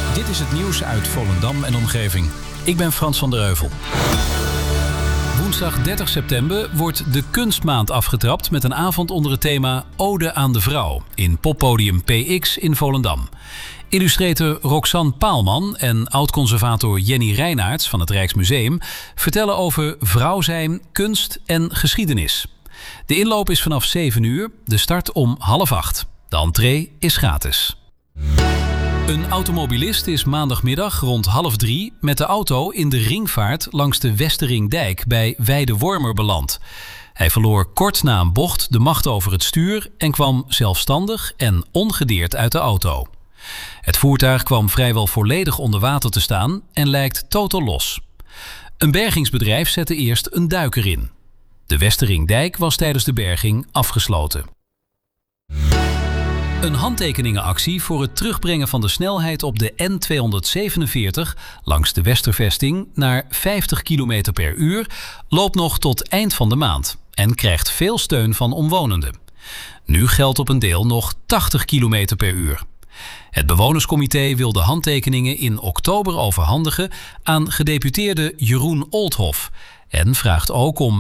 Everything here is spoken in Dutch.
Dit is het nieuws uit Volendam en omgeving. Ik ben Frans van der Heuvel. Woensdag 30 september wordt de Kunstmaand afgetrapt met een avond onder het thema Ode aan de Vrouw in poppodium PX in Volendam. Illustrator Roxanne Paalman en oud-conservator Jenny Reinaerts van het Rijksmuseum vertellen over vrouw zijn, kunst en geschiedenis. De inloop is vanaf 7 uur, de start om 7:30. De entree is gratis. Een automobilist is maandagmiddag rond 2:30 met de auto in de ringvaart langs de Westerringdijk bij Weidewormer beland. Hij verloor kort na een bocht de macht over het stuur en kwam zelfstandig en ongedeerd uit de auto. Het voertuig kwam vrijwel volledig onder water te staan en lijkt totaal los. Een bergingsbedrijf zette eerst een duiker in. De Westerringdijk was tijdens de berging afgesloten. Een handtekeningenactie voor het terugbrengen van de snelheid op de N247 langs de Westervesting naar 50 km per uur loopt nog tot eind van de maand en krijgt veel steun van omwonenden. Nu geldt op een deel nog 80 km per uur. Het bewonerscomité wil de handtekeningen in oktober overhandigen aan gedeputeerde Jeroen Oldhoff en vraagt ook om